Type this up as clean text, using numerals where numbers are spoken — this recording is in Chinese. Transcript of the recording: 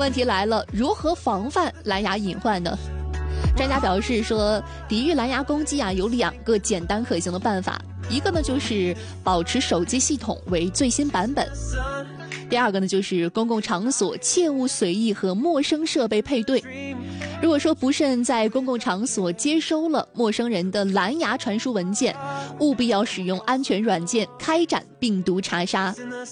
问题来了，如何防范蓝牙隐患呢？专家表示说，抵御蓝牙攻击有2个简单可行的办法，一个呢就是保持手机系统为最新版本，第2个呢就是公共场所切勿随意和陌生设备配对。如果说不慎在公共场所接收了陌生人的蓝牙传输文件，务必要使用安全软件开展病毒查杀。